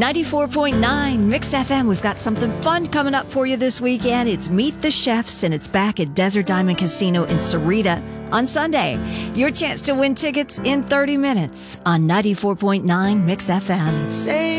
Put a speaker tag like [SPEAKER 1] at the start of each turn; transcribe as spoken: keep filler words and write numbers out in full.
[SPEAKER 1] ninety-four point nine Mix F M. We've got something fun coming up for you this weekend. It's Meet the Chefs, and it's back at Desert Diamond Casino in Sarita on Sunday. Your chance to win tickets in thirty minutes on ninety-four point nine Mix F M.
[SPEAKER 2] Say